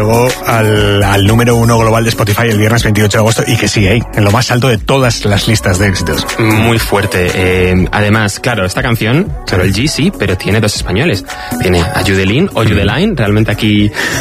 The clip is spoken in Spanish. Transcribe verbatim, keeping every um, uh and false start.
Luego al, al número uno global de Spotify el viernes veintiocho de agosto y que sigue ahí, en lo más alto de todas las listas de éxitos. Muy fuerte. Eh, además, claro, esta canción, Karol G sí, pero tiene dos españoles. Tiene a Yudelin o Yudeline, realmente aquí